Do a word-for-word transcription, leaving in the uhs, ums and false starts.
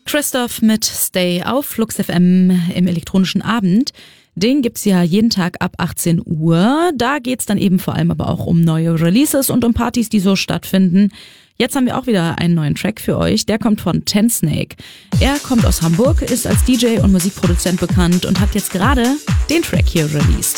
Christoph mit Stay auf Flux F M im elektronischen Abend. Den gibt's ja jeden Tag ab achtzehn Uhr. Da geht's dann eben vor allem aber auch um neue Releases und um Partys, die so stattfinden. Jetzt haben wir auch wieder einen neuen Track für euch. Der kommt von Tensnake. Er kommt aus Hamburg, ist als D J und Musikproduzent bekannt und hat jetzt gerade den Track hier released.